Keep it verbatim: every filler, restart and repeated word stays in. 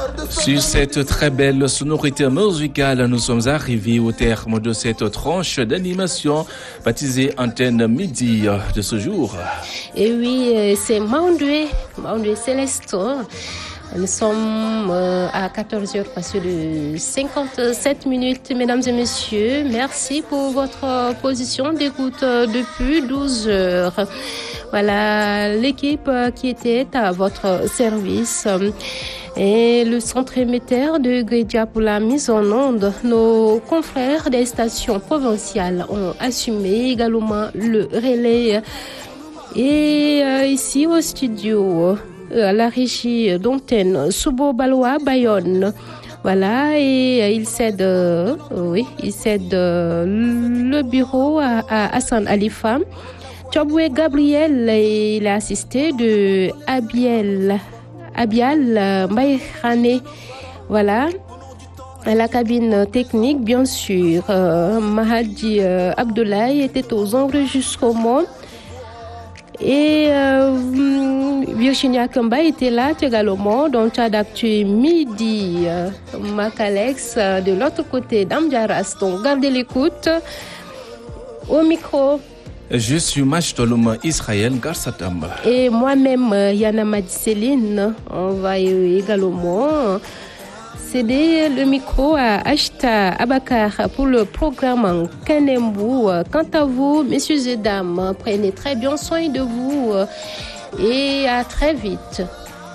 Sur cette très belle sonorité musicale, nous sommes arrivés au terme de cette tranche d'animation baptisée Antenne Midi de ce jour. Et oui, c'est Maundoué, Maundoué Céleste. Nous sommes à quatorze heures passées de cinquante-sept minutes, mesdames et messieurs. Merci pour votre position d'écoute depuis douze heures. Voilà l'équipe qui était à votre service. Et le centre émetteur de Grédia pour la mise en onde. Nos confrères des stations provinciales ont assumé également le relais. Et euh, ici au studio, à la régie d'antenne Soubo Balois Bayonne. Voilà, et il cède, euh, oui, il cède euh, le bureau à, à Hassan Alifa. Tchoboué Gabriel, il est assisté de Abiel, Abial Maïrane. Voilà. À la cabine technique, bien sûr, euh, Mahadi euh, Abdoulaye était aux enregistrements. Et euh, Virginia Kamba était là également dans le chat d'actu midi. Euh, Macalex euh, de l'autre côté d'Amdiaras. Donc gardez l'écoute. Au micro. Je suis Machtolum Israël Garsatam. Et moi-même, Yana Madicéline, on va également céder le micro à Ashta Abakar pour le programme Kanembu. Quant à vous, messieurs et dames, prenez très bien soin de vous et à très vite.